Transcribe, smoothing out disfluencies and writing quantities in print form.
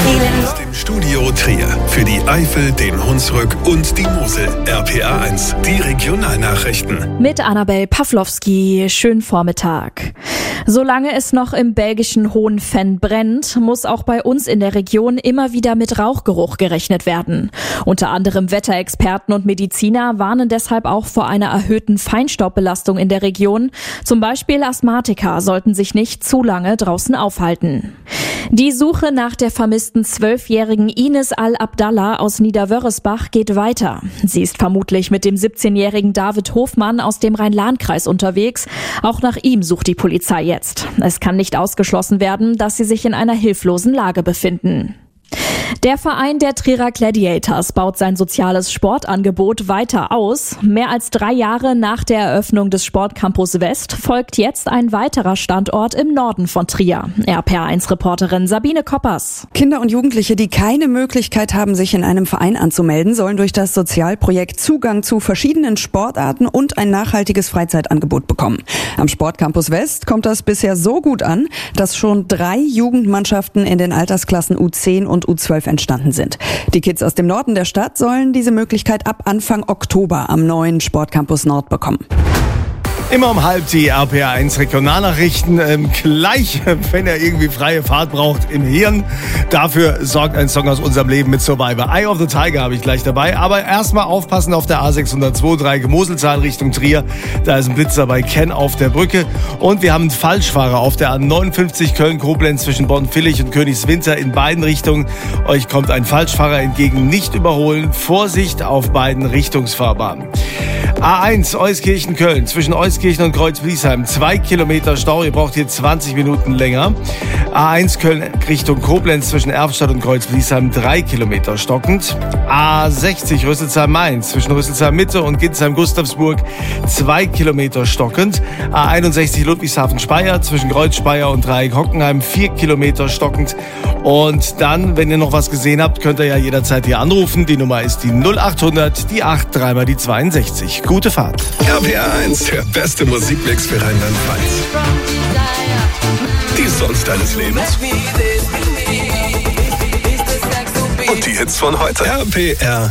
Aus dem Studio Trier für die Eifel, den Hunsrück und die Mosel. RPA 1, die Regionalnachrichten. Mit Annabel Pawlowski. Schönen Vormittag. Solange es noch im belgischen Hohenvenn brennt, muss auch bei uns in der Region immer wieder mit Rauchgeruch gerechnet werden. Unter anderem Wetterexperten und Mediziner warnen deshalb auch vor einer erhöhten Feinstaubbelastung in der Region. Zum Beispiel Asthmatiker sollten sich nicht zu lange draußen aufhalten. Die Suche nach der vermissten 12-jährigen Ines Al-Abdallah aus Niederwörresbach geht weiter. Sie ist vermutlich mit dem 17-jährigen David Hofmann aus dem Rhein-Lahn-Kreis unterwegs. Auch nach ihm sucht die Polizei jetzt. Es kann nicht ausgeschlossen werden, dass sie sich in einer hilflosen Lage befinden. Der Verein der Trierer Gladiators baut sein soziales Sportangebot weiter aus. Mehr als 3 Jahre nach der Eröffnung des Sportcampus West folgt jetzt ein weiterer Standort im Norden von Trier. RPA1-Reporterin Sabine Koppers. Kinder und Jugendliche, die keine Möglichkeit haben, sich in einem Verein anzumelden, sollen durch das Sozialprojekt Zugang zu verschiedenen Sportarten und ein nachhaltiges Freizeitangebot bekommen. Am Sportcampus West kommt das bisher so gut an, dass schon 3 Jugendmannschaften in den Altersklassen U10 und U12 entstanden sind. Die Kids aus dem Norden der Stadt sollen diese Möglichkeit ab Anfang Oktober am neuen Sportcampus Nord bekommen. Immer um halb die RPA1 Regionalnachrichten. Gleich, wenn er irgendwie freie Fahrt braucht im Hirn. Dafür sorgt ein Song aus unserem Leben mit Survivor. Eye of the Tiger habe ich gleich dabei. Aber erstmal aufpassen auf der A602 Moselzahn Richtung Trier. Da ist ein Blitzer bei Ken auf der Brücke. Und wir haben einen Falschfahrer auf der A59 Köln-Koblenz zwischen Bonn-Villig und Königswinter in beiden Richtungen. Euch kommt ein Falschfahrer entgegen. Nicht überholen. Vorsicht auf beiden Richtungsfahrbahnen. A1 Euskirchen-Köln zwischen Euskirchen und Kreuzbliesheim 2 Kilometer Stau, ihr braucht hier 20 Minuten länger. A1 Köln Richtung Koblenz zwischen Erftstadt und Kreuzbliesheim 3 Kilometer stockend. A60 Rüsselsheim-Mainz zwischen Rüsselsheim-Mitte und Ginsheim-Gustavsburg 2 Kilometer stockend. A61 Ludwigshafen-Speyer zwischen Kreuz-Speyer und Dreieck-Hockenheim 4 Kilometer stockend. Und dann, wenn ihr noch was gesehen habt, könnt ihr ja jederzeit hier anrufen. Die Nummer ist die 0800, die 8, dreimal die 62. Gute Fahrt. RPA 1, der beste Musikmix für Rheinland-Pfalz. Die Songs deines Lebens. Und die Hits von heute. RPR